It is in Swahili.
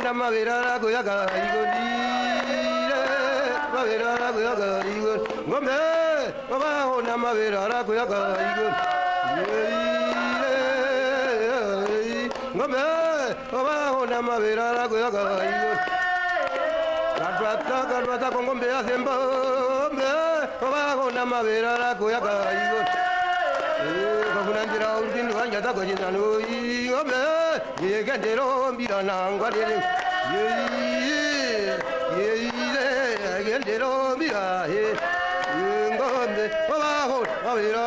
na mavera kuyaga igondire mavera kuyaga igondire ngombe babaho na mavera kuyaga igondire ngombe babaho na mavera kuyaga igondire Karwata kongombe asemba babaho na mavera kuyaga igondire Kafunandira urkin vanja ta gojina no ngombe ye gendero mbira nangwa dele ye gendero mbira he ngombe babaho mavera